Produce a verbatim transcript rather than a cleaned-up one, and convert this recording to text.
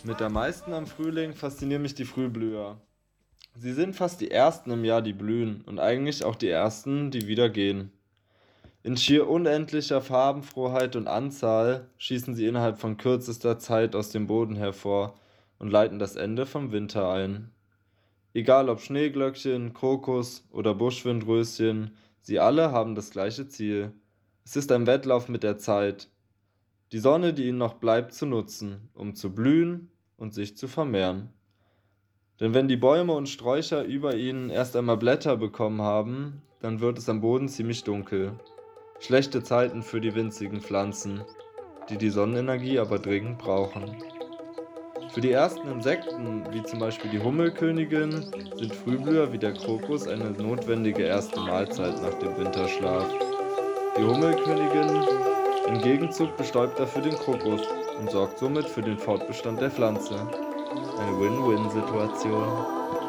Mit am meisten am Frühling faszinieren mich die Frühblüher. Sie sind fast die ersten im Jahr, die blühen und eigentlich auch die ersten, die wieder gehen. In schier unendlicher Farbenfroheit und Anzahl schießen sie innerhalb von kürzester Zeit aus dem Boden hervor und leiten das Ende vom Winter ein. Egal ob Schneeglöckchen, Krokus oder Buschwindröschen, sie alle haben das gleiche Ziel. Es ist ein Wettlauf mit der Zeit, die Sonne, die ihnen noch bleibt, zu nutzen, um zu blühen und sich zu vermehren. Denn wenn die Bäume und Sträucher über ihnen erst einmal Blätter bekommen haben, dann wird es am Boden ziemlich dunkel. Schlechte Zeiten für die winzigen Pflanzen, die die Sonnenenergie aber dringend brauchen. Für die ersten Insekten, wie zum Beispiel die Hummelkönigin, sind Frühblüher wie der Krokus eine notwendige erste Mahlzeit nach dem Winterschlaf. Die Hummelkönigin im Gegenzug bestäubt dafür den Krokus und sorgt somit für den Fortbestand der Pflanze. Eine Win-Win-Situation.